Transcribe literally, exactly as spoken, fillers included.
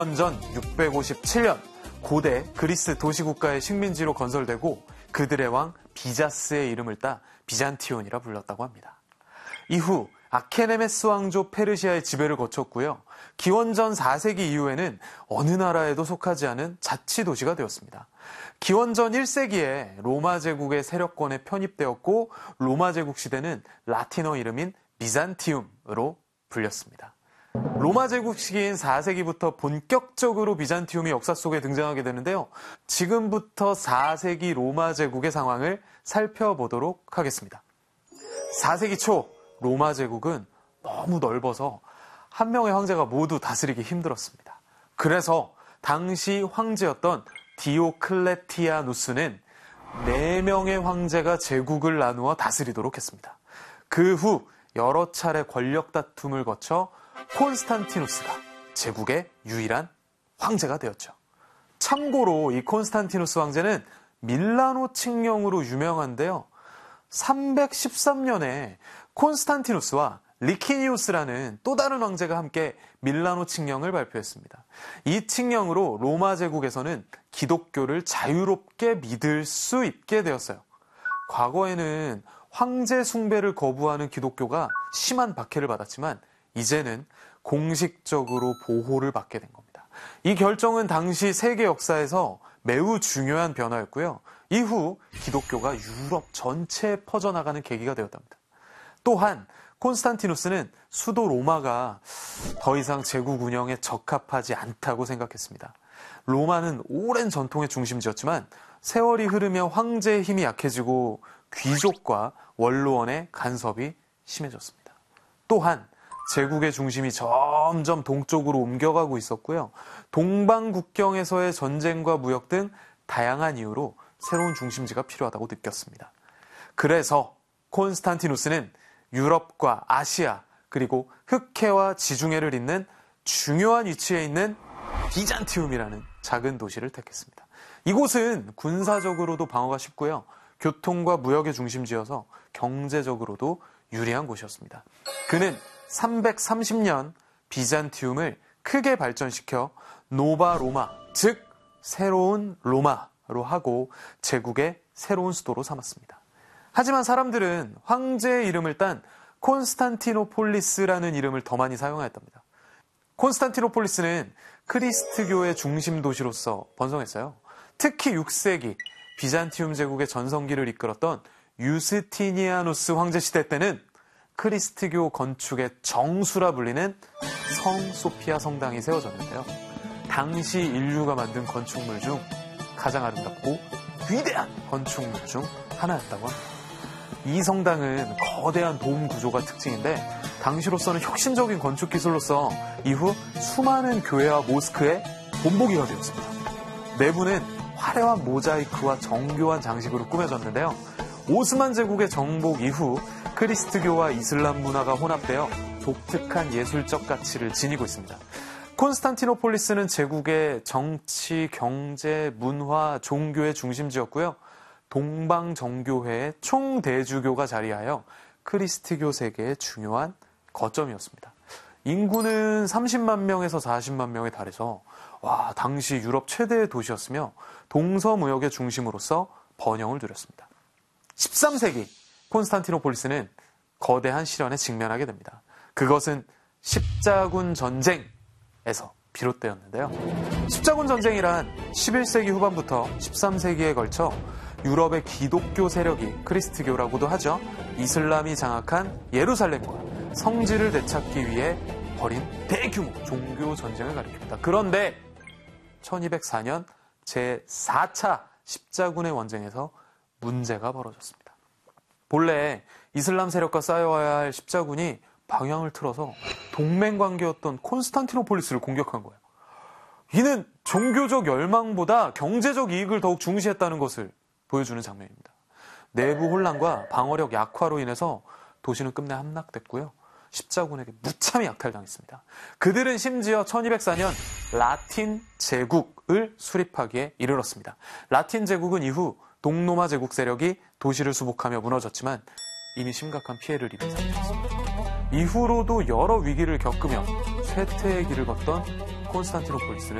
전 육백오십칠 년 고대 그리스 도시국가의 식민지로 건설되고 그들의 왕 비자스의 이름을 따 비잔티온이라 불렀다고 합니다. 이후 아케네메스 왕조 페르시아의 지배를 거쳤고요. 기원전 사 세기 이후에는 어느 나라에도 속하지 않은 자치도시가 되었습니다. 기원전 일 세기에 로마 제국의 세력권에 편입되었고 로마 제국 시대는 라틴어 이름인 비잔티움으로 불렸습니다. 로마 제국 시기인 사 세기부터 본격적으로 비잔티움이 역사 속에 등장하게 되는데요. 지금부터 사 세기 로마 제국의 상황을 살펴보도록 하겠습니다. 사 세기 초 로마 제국은 너무 넓어서 한 명의 황제가 모두 다스리기 힘들었습니다. 그래서 당시 황제였던 디오클레티아누스는 네 명의 황제가 제국을 나누어 다스리도록 했습니다. 그 후 여러 차례 권력 다툼을 거쳐 콘스탄티누스가 제국의 유일한 황제가 되었죠. 참고로 이 콘스탄티누스 황제는 밀라노 칙령으로 유명한데요. 삼백십삼 년에 콘스탄티누스와 리키니우스라는 또 다른 황제가 함께 밀라노 칙령을 발표했습니다. 이 칙령으로 로마 제국에서는 기독교를 자유롭게 믿을 수 있게 되었어요. 과거에는 황제 숭배를 거부하는 기독교가 심한 박해를 받았지만 이제는 공식적으로 보호를 받게 된 겁니다. 이 결정은 당시 세계 역사에서 매우 중요한 변화였고요. 이후 기독교가 유럽 전체에 퍼져나가는 계기가 되었답니다. 또한 콘스탄티누스는 수도 로마가 더 이상 제국 운영에 적합하지 않다고 생각했습니다. 로마는 오랜 전통의 중심지였지만 세월이 흐르며 황제의 힘이 약해지고 귀족과 원로원의 간섭이 심해졌습니다. 또한 제국의 중심이 점점 동쪽으로 옮겨가고 있었고요. 동방 국경에서의 전쟁과 무역 등 다양한 이유로 새로운 중심지가 필요하다고 느꼈습니다. 그래서 콘스탄티누스는 유럽과 아시아 그리고 흑해와 지중해를 잇는 중요한 위치에 있는 비잔티움이라는 작은 도시를 택했습니다. 이곳은 군사적으로도 방어가 쉽고요. 교통과 무역의 중심지여서 경제적으로도 유리한 곳이었습니다. 그는 삼백삼십 년 비잔티움을 크게 발전시켜 노바 로마, 즉 새로운 로마로 하고 제국의 새로운 수도로 삼았습니다. 하지만 사람들은 황제의 이름을 딴 콘스탄티노폴리스라는 이름을 더 많이 사용하였답니다. 콘스탄티노폴리스는 크리스트교의 중심 도시로서 번성했어요. 특히 육 세기 비잔티움 제국의 전성기를 이끌었던 유스티니아누스 황제 시대 때는 크리스트교 건축의 정수라 불리는 성 소피아 성당이 세워졌는데요. 당시 인류가 만든 건축물 중 가장 아름답고 위대한 건축물 중 하나였다고 합니다. 이 성당은 거대한 돔 구조가 특징인데 당시로서는 혁신적인 건축 기술로서 이후 수많은 교회와 모스크의 본보기가 되었습니다. 내부는 화려한 모자이크와 정교한 장식으로 꾸며졌는데요. 오스만 제국의 정복 이후 크리스트교와 이슬람 문화가 혼합되어 독특한 예술적 가치를 지니고 있습니다. 콘스탄티노폴리스는 제국의 정치, 경제, 문화, 종교의 중심지였고요. 동방정교회의 총대주교가 자리하여 크리스트교 세계의 중요한 거점이었습니다. 인구는 삼십만 명에서 사십만 명에 달해서 와, 당시 유럽 최대의 도시였으며 동서무역의 중심으로서 번영을 누렸습니다. 십삼 세기 콘스탄티노폴리스는 거대한 시련에 직면하게 됩니다. 그것은 십자군 전쟁에서 비롯되었는데요. 십자군 전쟁이란 십일 세기 후반부터 십삼 세기에 걸쳐 유럽의 기독교 세력이 크리스트교라고도 하죠. 이슬람이 장악한 예루살렘과 성지를 되찾기 위해 벌인 대규모 종교 전쟁을 가리킵니다. 그런데 천이백사 년 제사 차 십자군의 원쟁에서 문제가 벌어졌습니다. 본래 이슬람 세력과 싸워야 할 십자군이 방향을 틀어서 동맹관계였던 콘스탄티노폴리스를 공격한 거예요. 이는 종교적 열망보다 경제적 이익을 더욱 중시했다는 것을 보여주는 장면입니다. 내부 혼란과 방어력 약화로 인해서 도시는 끝내 함락됐고요. 십자군에게 무참히 약탈당했습니다. 그들은 심지어 천이백사 년 라틴 제국을 수립하기에 이르렀습니다. 라틴 제국은 이후 동로마 제국 세력이 도시를 수복하며 무너졌지만 이미 심각한 피해를 입은 상태였습니다. 이후로도 여러 위기를 겪으며 쇠퇴의 길을 걷던 콘스탄티노폴리스는